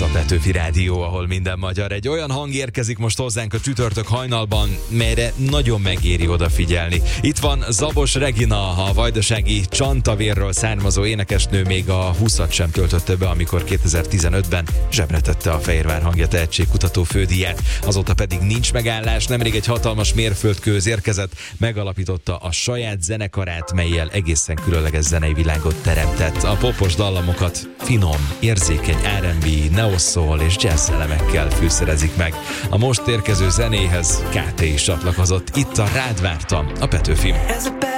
Petőfi Rádió, ahol minden magyar. Egy olyan hang érkezik most hozzánk a csütörtök hajnalban, melyre nagyon megéri odafigyelni. Itt van Zabos Regina, a vajdasági Csantavérről származó énekesnő, még a 20-at sem töltötte be, amikor 2015-ben zsebre tette a Fehérvár Hangja tehetségkutató fődíját. Azóta pedig nincs megállás, nemrég egy hatalmas mérföldkőhöz érkezett, megalapította a saját zenekarát, mellyel egészen különleges zenei világot teremtett. A popos dallamokat finom, érzékeny R&B, neo-soul és jazz elemekkel fűszerezik meg. A most érkező zenéhez KT is csatlakozott. Itt a Rád vártam, a Petőfin.